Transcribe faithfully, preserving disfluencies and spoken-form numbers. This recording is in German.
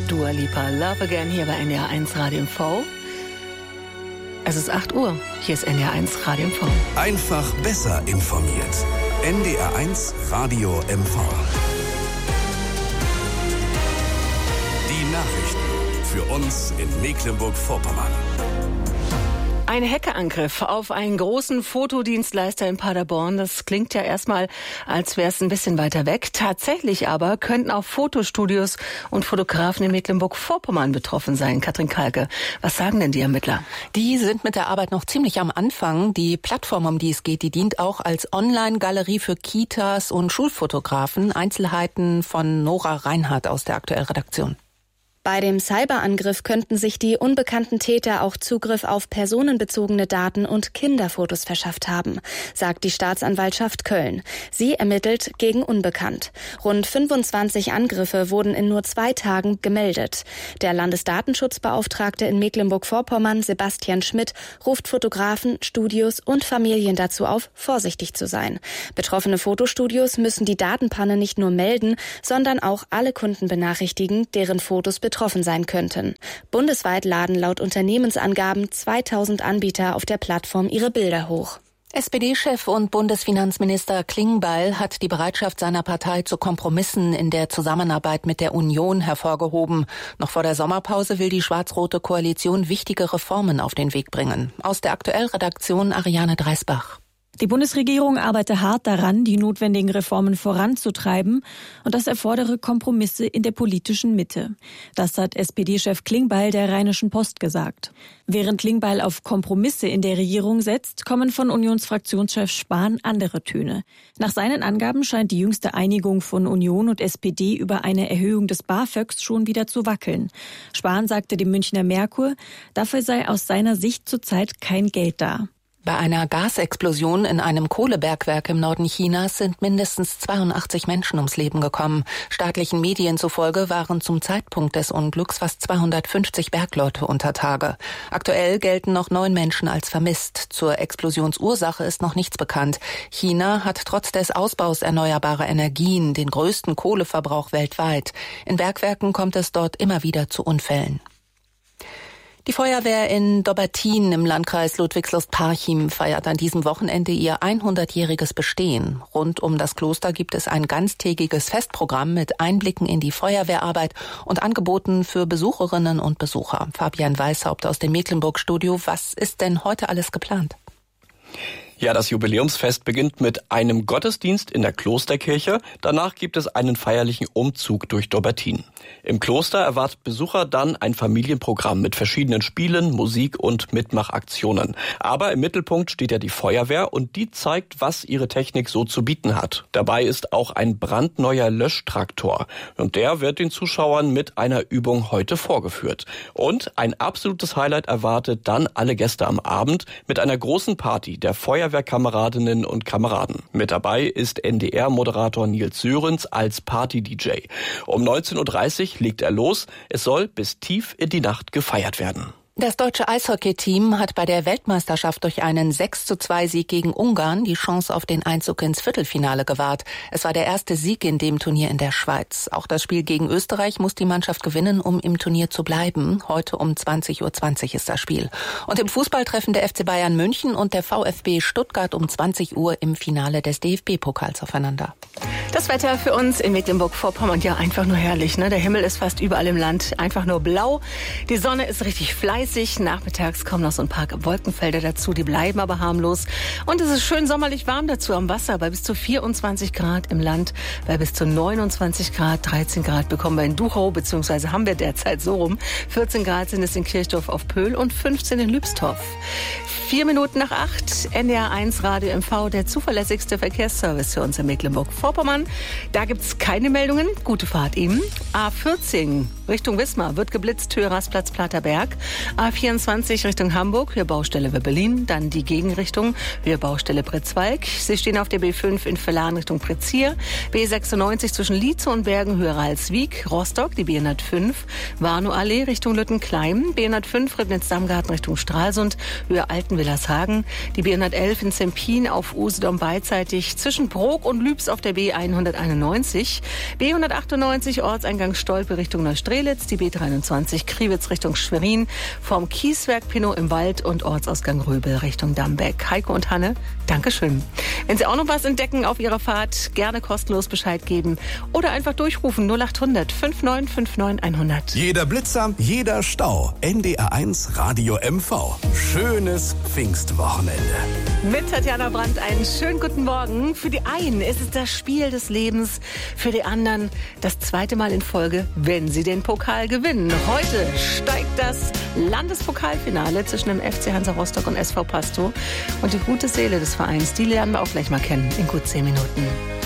Dua Lipa, Love Again hier bei N D R eins Radio M V. Es ist acht Uhr, hier ist N D R eins Radio M V. Einfach besser informiert. N D R eins Radio M V. Die Nachrichten für uns in Mecklenburg-Vorpommern. Ein Hackerangriff auf einen großen Fotodienstleister in Paderborn. Das klingt ja erstmal, als wäre es ein bisschen weiter weg. Tatsächlich aber könnten auch Fotostudios und Fotografen in Mecklenburg-Vorpommern betroffen sein. Katrin Kalke, was sagen denn die Ermittler? Die sind mit der Arbeit noch ziemlich am Anfang. Die Plattform, um die es geht, die dient auch als Online-Galerie für Kitas und Schulfotografen. Einzelheiten von Nora Reinhardt aus der Aktuell-Redaktion. Bei dem Cyberangriff könnten sich die unbekannten Täter auch Zugriff auf personenbezogene Daten und Kinderfotos verschafft haben, sagt die Staatsanwaltschaft Köln. Sie ermittelt gegen Unbekannt. Rund fünfundzwanzig Angriffe wurden in nur zwei Tagen gemeldet. Der Landesdatenschutzbeauftragte in Mecklenburg-Vorpommern, Sebastian Schmidt, ruft Fotografen, Studios und Familien dazu auf, vorsichtig zu sein. Betroffene Fotostudios müssen die Datenpanne nicht nur melden, sondern auch alle Kunden benachrichtigen, deren Fotos betroffen sein könnten. Bundesweit laden laut Unternehmensangaben zweitausend Anbieter auf der Plattform ihre Bilder hoch. S P D-Chef und Bundesfinanzminister Klingbeil hat die Bereitschaft seiner Partei zu Kompromissen in der Zusammenarbeit mit der Union hervorgehoben. Noch vor der Sommerpause will die schwarz-rote Koalition wichtige Reformen auf den Weg bringen. Aus der Aktuell-Redaktion Ariane Dreisbach. Die Bundesregierung arbeite hart daran, die notwendigen Reformen voranzutreiben, und das erfordere Kompromisse in der politischen Mitte. Das hat S P D-Chef Klingbeil der Rheinischen Post gesagt. Während Klingbeil auf Kompromisse in der Regierung setzt, kommen von Unionsfraktionschef Spahn andere Töne. Nach seinen Angaben scheint die jüngste Einigung von Union und S P D über eine Erhöhung des BAföGs schon wieder zu wackeln. Spahn sagte dem Münchner Merkur, dafür sei aus seiner Sicht zurzeit kein Geld da. Bei einer Gasexplosion in einem Kohlebergwerk im Norden Chinas sind mindestens zweiundachtzig Menschen ums Leben gekommen. Staatlichen Medien zufolge waren zum Zeitpunkt des Unglücks fast zweihundertfünfzig Bergleute unter Tage. Aktuell gelten noch neun Menschen als vermisst. Zur Explosionsursache ist noch nichts bekannt. China hat trotz des Ausbaus erneuerbarer Energien den größten Kohleverbrauch weltweit. In Bergwerken kommt es dort immer wieder zu Unfällen. Die Feuerwehr in Dobbertin im Landkreis Ludwigslust-Parchim feiert an diesem Wochenende ihr hundertjähriges Bestehen. Rund um das Kloster gibt es ein ganztägiges Festprogramm mit Einblicken in die Feuerwehrarbeit und Angeboten für Besucherinnen und Besucher. Fabian Weishaupt aus dem Mecklenburg-Studio. Was ist denn heute alles geplant? Ja, das Jubiläumsfest beginnt mit einem Gottesdienst in der Klosterkirche. Danach gibt es einen feierlichen Umzug durch Dobbertin. Im Kloster erwartet Besucher dann ein Familienprogramm mit verschiedenen Spielen, Musik und Mitmachaktionen. Aber im Mittelpunkt steht ja die Feuerwehr und die zeigt, was ihre Technik so zu bieten hat. Dabei ist auch ein brandneuer Löschtraktor und der wird den Zuschauern mit einer Übung heute vorgeführt. Und ein absolutes Highlight erwartet dann alle Gäste am Abend mit einer großen Party der Feuerwehrkameradinnen und Kameraden. Mit dabei ist N D R-Moderator Nils Sörens als Party-D J. Um neunzehn Uhr dreißig legt er los. Es soll bis tief in die Nacht gefeiert werden. Das deutsche Eishockey-Team hat bei der Weltmeisterschaft durch einen sechs zu zwei Sieg gegen Ungarn die Chance auf den Einzug ins Viertelfinale gewahrt. Es war der erste Sieg in dem Turnier in der Schweiz. Auch das Spiel gegen Österreich muss die Mannschaft gewinnen, um im Turnier zu bleiben. Heute um zwanzig Uhr zwanzig ist das Spiel. Und im Fußball treffen der F C Bayern München und der VfB Stuttgart um zwanzig Uhr im Finale des D F B-Pokals aufeinander. Das Wetter für uns in Mecklenburg-Vorpommern, ja, einfach nur herrlich, ne? Der Himmel ist fast überall im Land einfach nur blau. Die Sonne ist richtig fleißig. Nachmittags kommen noch so ein paar Wolkenfelder dazu, die bleiben aber harmlos. Und es ist schön sommerlich warm dazu am Wasser, bei bis zu vierundzwanzig Grad im Land, bei bis zu neunundzwanzig Grad, dreizehn Grad bekommen wir in Duchow, beziehungsweise haben wir derzeit so rum. vierzehn Grad sind es in Kirchdorf auf Pöhl und fünfzehn in Lübstorf. Vier Minuten nach acht, N D R eins Radio M V, der zuverlässigste Verkehrsservice für uns in Mecklenburg-Vorpommern. Da gibt's keine Meldungen. Gute Fahrt eben. A vierzehn Richtung Wismar wird geblitzt, Höhe Rastplatz Platterberg. A vierundzwanzig Richtung Hamburg, Höhe Baustelle Berlin. Dann die Gegenrichtung, Höhe Baustelle Pretzwalk. Sie stehen auf der B fünf in Verlan Richtung Pretzier. B sechsundneunzig zwischen Lietze und Bergen, Höhe Ralswiek. Rostock, die B hundertfünf. Warnow-Allee Richtung Lüttenklein. B hundertfünf Ribnitz-Dammgarten Richtung Stralsund, Höhe Altenwillershagen. Die B hundertelf in Zempin auf Usedom beidseitig zwischen Brok und Lübs auf der B hunderteinundneunzig. B hundertachtundneunzig Ortseingang Stolpe Richtung Neustrelitz. Strelitz, die B dreiundzwanzig Kriwitz Richtung Schwerin, vom Kieswerk Pinnow im Wald und Ortsausgang Röbel Richtung Dambeck. Heiko und Hanne, Dankeschön. Wenn Sie auch noch was entdecken auf Ihrer Fahrt, gerne kostenlos Bescheid geben oder einfach durchrufen null acht hundert fünfundneunzig neunundfünfzig hundert. Jeder Blitzer, jeder Stau. N D R eins Radio M V. Schönes Pfingstwochenende. Mit Tatjana Brandt einen schönen guten Morgen. Für die einen ist es das Spiel des Lebens, für die anderen das zweite Mal in Folge, wenn sie den Pokal gewinnen. Heute steigt das Landespokalfinale zwischen dem F C Hansa Rostock und S V Pastow. Und die gute Seele des Vereins, die lernen wir auch gleich mal kennen in gut zehn Minuten.